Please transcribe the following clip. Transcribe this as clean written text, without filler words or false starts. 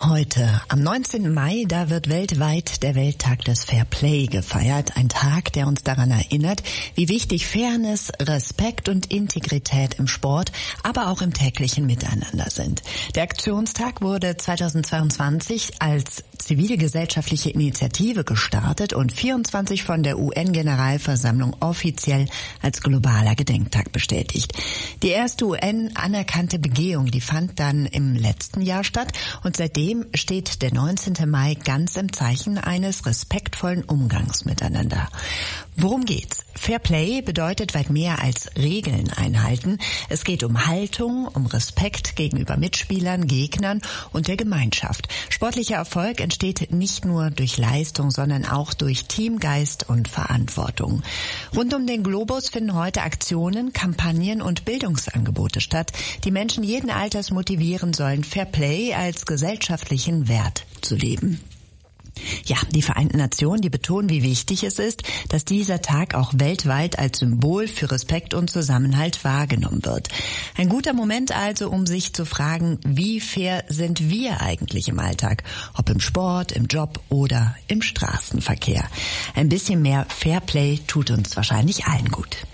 Heute, am 19. Mai, da wird weltweit der Welttag des Fair Play gefeiert. Ein Tag, der uns daran erinnert, wie wichtig Fairness, Respekt und Integrität im Sport, aber auch im täglichen Miteinander sind. Der Aktionstag wurde 2022 als zivilgesellschaftliche Initiative gestartet und 24 von der UN-Generalversammlung offiziell als globaler Gedenktag bestätigt. Die erste UN-anerkannte Begehung, die fand dann im letzten Jahr statt und seitdem steht der 19. Mai ganz im Zeichen eines respektvollen Umgangs miteinander. Worum geht's? Fair Play bedeutet weit mehr als Regeln einhalten. Es geht um Haltung, um Respekt gegenüber Mitspielern, Gegnern und der Gemeinschaft. Sportlicher Erfolg entsteht nicht nur durch Leistung, sondern auch durch Teamgeist und Verantwortung. Rund um den Globus finden heute Aktionen, Kampagnen und Bildungsangebote statt, die Menschen jeden Alters motivieren sollen, Fair Play als gesellschaftlichen Wert zu leben. Ja, die Vereinten Nationen, die betonen, wie wichtig es ist, dass dieser Tag auch weltweit als Symbol für Respekt und Zusammenhalt wahrgenommen wird. Ein guter Moment also, um sich zu fragen, wie fair sind wir eigentlich im Alltag? Ob im Sport, im Job oder im Straßenverkehr. Ein bisschen mehr Fairplay tut uns wahrscheinlich allen gut.